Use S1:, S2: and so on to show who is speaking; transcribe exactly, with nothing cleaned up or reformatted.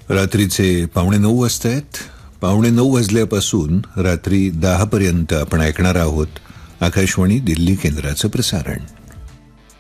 S1: रात्रीचे पावणे नऊ वाजतायत. पावणे नऊ वाजल्यापासून रात्री दहा पर्यंत आपण ऐकणार आहोत आकाशवाणी दिल्ली केंद्राचं प्रसारण.